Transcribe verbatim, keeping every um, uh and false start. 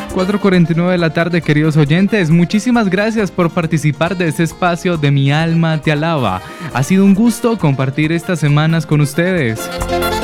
cuatro cuarenta y nueve de la tarde, queridos oyentes. Muchísimas gracias por participar de este espacio de Mi Alma Te Alaba. Ha sido un gusto compartir estas semanas con ustedes.